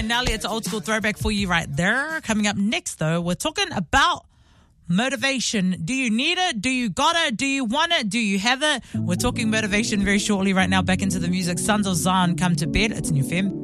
by Nelly. It's an old school throwback for you right there. Coming up next, though, we're talking about motivation. Do you need it? Do you got it? Do you want it? Do you have it? We're talking motivation very shortly right now. Back into the music. Sons of Zion, Come to Bed. It's New Femme.